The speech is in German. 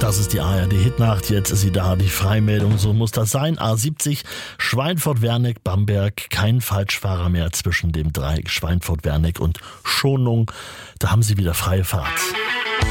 Das ist die ARD-Hitnacht, jetzt ist sie da, die Freimeldung, so muss das sein. A70, Schweinfurt-Wernig, Bamberg, kein Falschfahrer mehr zwischen dem Dreieck Schweinfurt-Wernig und Schonung. Da haben Sie wieder freie Fahrt.